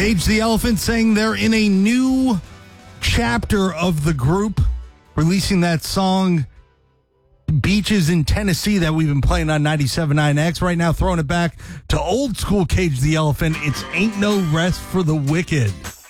Cage the Elephant saying they're in a new chapter of the group, releasing that song Beaches in Tennessee that we've been playing on 97.9X. Right now, throwing it back to old school Cage the Elephant. It's Ain't No Rest for the Wicked.